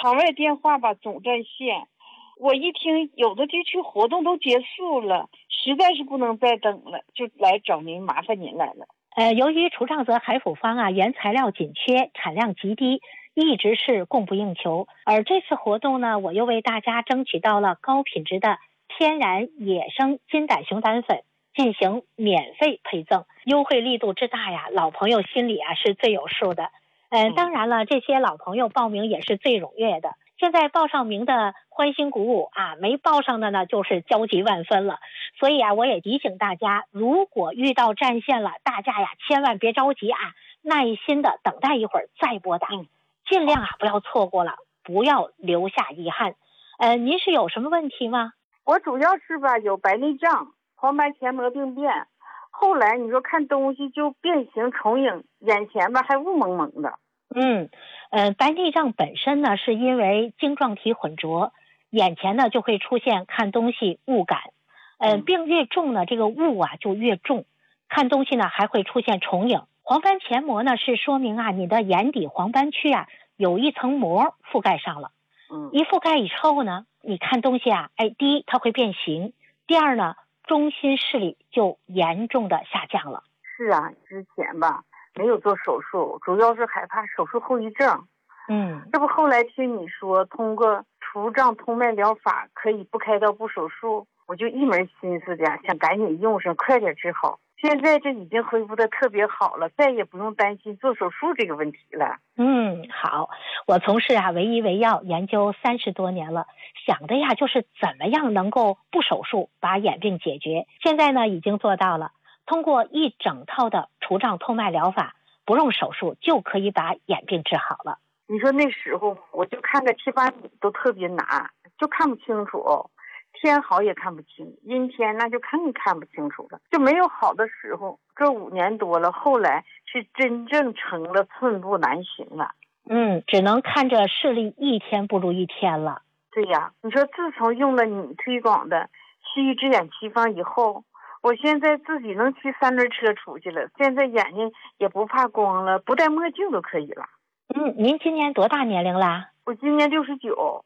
场外电话吧总占线，我一听有的地区活动都结束了，实在是不能再等了，就来找您，麻烦您来了。 由于除障泽海府方原材料紧缺，产量极低，一直是供不应求。而这次活动呢，我又为大家争取到了高品质的天然野生金胆熊胆粉，进行免费配赠，优惠力度之大呀，老朋友心里是最有数的。当然了，这些老朋友报名也是最踊跃的。现在报上名的欢欣鼓舞没报上的呢就是焦急万分了。所以我也提醒大家，如果遇到占线了，大家千万别着急耐心的等待一会儿再拨打，尽量不要错过了，不要留下遗憾。您是有什么问题吗？ 我主要是有白内障、黄斑前膜病变，后来你说看东西就变形重影，眼前还雾蒙蒙的。 白内障本身呢是因为晶状体混浊，眼前呢就会出现看东西雾感。病越重呢，这个雾就越重，看东西呢还会出现重影。黄斑前膜呢是说明你的眼底黄斑区有一层膜覆盖上了。一覆盖以后呢，你看东西第一它会变形，第二呢中心视力就严重的下降了。 是之前没有做手术，主要是害怕手术后遗症。这不后来听你说通过除障通脉疗法可以不开刀不手术，我就一门心思的想赶紧用上，快点治好。现在这已经恢复的特别好了，再也不用担心做手术这个问题了。 好，我从事为医为药研究30多年了，想的就是怎么样能够不手术把眼病解决。现在呢已经做到了，通过一整套的除障通脉疗法，不用手术就可以把眼病治好了。 你说那时候我就看个7、8米都特别难，就看不清楚，天好也看不清，阴天那就更看不清楚了，就没有好的时候。这5年多了，后来是真正成了寸步难行了。 只能看着视力一天不如一天了。 对呀，你说自从用了你推广的西域之眼奇方以后，我现在自己能骑3轮车出去了，现在眼睛也不怕光了，不戴墨镜都可以了。 您今年多大年龄啦？ 我今年69。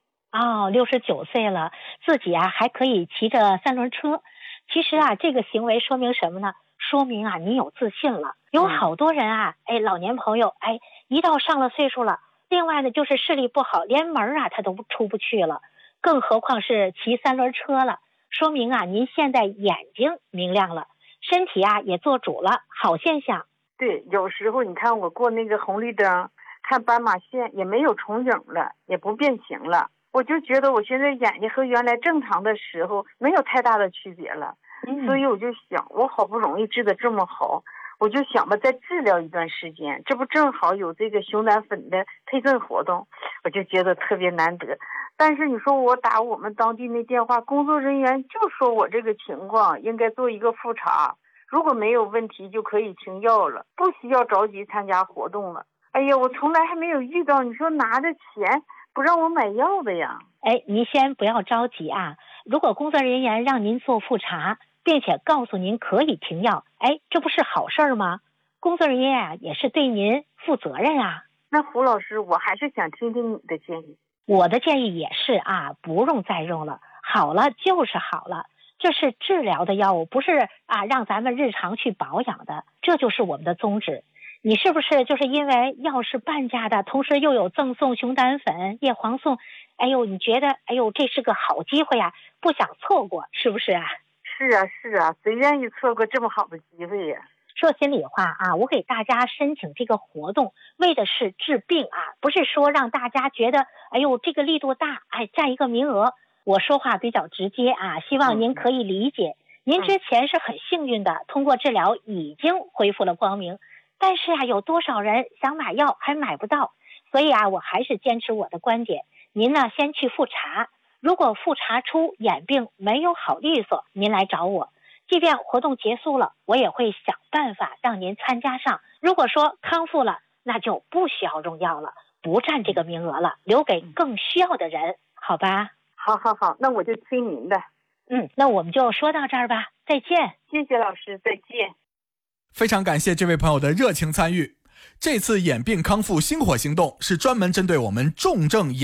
69岁了，自己还可以骑着3轮车。其实这个行为说明什么呢？说明您有自信了。有好多人老年朋友一到上了岁数了，另外呢就是视力不好，连门他都出不去了，更何况是骑3轮车了。说明您现在眼睛明亮了，身体也做主了，好现象。 对，有时候你看我过那个红绿灯，看斑马线也没有重影了，也不变形了，我就觉得我现在眼睛和原来正常的时候没有太大的区别了。所以我就想，我好不容易治得这么好，我就想再治疗一段时间，这不正好有这个熊胆粉的配赠活动，我就觉得特别难得。但是你说我打我们当地那电话，工作人员就说我这个情况应该做一个复查，如果没有问题就可以停药了，不需要着急参加活动了。哎呀，我从来还没有遇到你说拿着钱不让我买药的呀。 您先不要着急如果工作人员让您做复查，并且告诉您可以停药，这不是好事吗？工作人员也是对您负责任那胡老师，我还是想听听你的建议。 我的建议也是不用再用了，好了就是好了，这是治疗的药物，不是让咱们日常去保养的，这就是我们的宗旨。你是不是就是因为药是半价的，同时又有赠送熊胆粉、叶黄素，你觉得这是个好机会不想错过，是不是是啊，谁愿意错过这么好的机会呀？ 说心里话我给大家申请这个活动，为的是治病不是说让大家觉得这个力度大占一个名额。我说话比较直接希望您可以理解。您之前是很幸运的，通过治疗已经恢复了光明，但是有多少人想买药还买不到？所以我还是坚持我的观点，您呢先去复查，如果复查出眼病没有好利索，您来找我，即便活动结束了，我也会想办法让您参加上。如果说康复了，那就不需要用药了，不占这个名额了，留给更需要的人，好吧？ 好，那我就听您的。 那我们就说到这儿吧，再见。 谢谢老师，再见。 非常感谢这位朋友的热情参与。这次眼病康复星火行动是专门针对我们重症眼